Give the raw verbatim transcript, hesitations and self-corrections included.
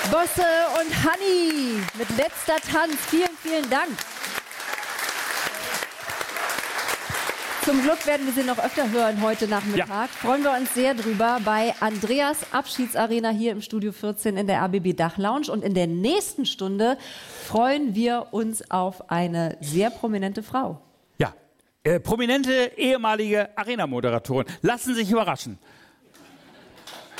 Bosse und Hanni mit letzter Tanz. Vielen, vielen Dank. Zum Glück werden wir sie noch öfter hören heute Nachmittag. Ja. Freuen wir uns sehr drüber bei Andreas Abschiedsarena hier im Studio vierzehn in der R B B Dachlounge. Und in der nächsten Stunde freuen wir uns auf eine sehr prominente Frau. Ja, äh, prominente ehemalige Arena-Moderatorin. Lassen Sie sich überraschen.